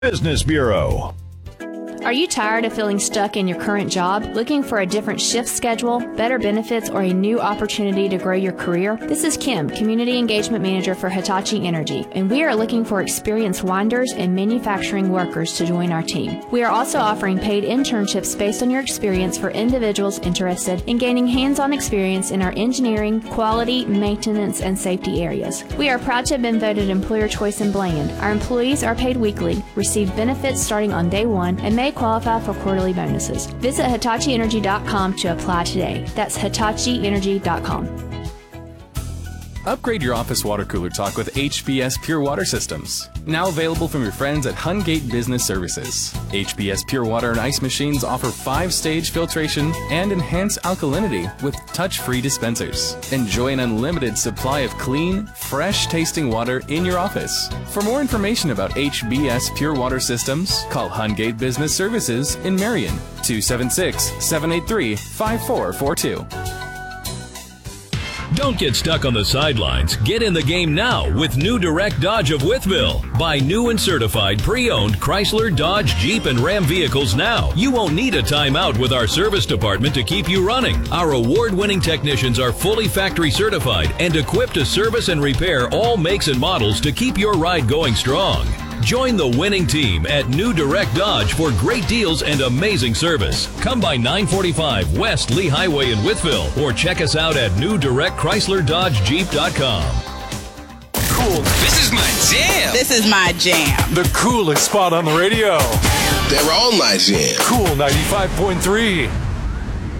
Business Bureau. Are you tired of feeling stuck in your current job, looking for a different shift schedule, better benefits, or a new opportunity to grow your career? This is Kim, Community Engagement Manager for Hitachi Energy, and we are looking for experienced winders and manufacturing workers to join our team. We are also offering paid internships based on your experience for individuals interested in gaining hands-on experience in our engineering, quality, maintenance, and safety areas. We are proud to have been voted Employer Choice in Bland. Our employees are paid weekly, receive benefits starting on day one, and may qualify for quarterly bonuses. Visit HitachiEnergy.com to apply today. That's HitachiEnergy.com. Upgrade your office water cooler talk with HBS Pure Water Systems. Now available from your friends at Hungate Business Services. HBS Pure Water and Ice machines offer 5-stage filtration and enhanced alkalinity with touch-free dispensers. Enjoy an unlimited supply of clean, fresh-tasting water in your office. For more information about HBS Pure Water Systems, call Hungate Business Services in Marion, 276-783-5442. Don't get stuck on the sidelines. Get in the game now with New Direct Dodge of Wytheville. Buy new and certified pre-owned Chrysler, Dodge, Jeep, and Ram vehicles now. You won't need a timeout with our service department to keep you running. Our award-winning technicians are fully factory certified and equipped to service and repair all makes and models to keep your ride going strong. Join the winning team at New Direct Dodge for great deals and amazing service. Come by 945 West Lee Highway in Wytheville or check us out at newdirectchryslerDodgeJeep.com. Cool. This is my jam. This is my jam. The coolest spot on the radio. They're all my jam. Cool 95.3.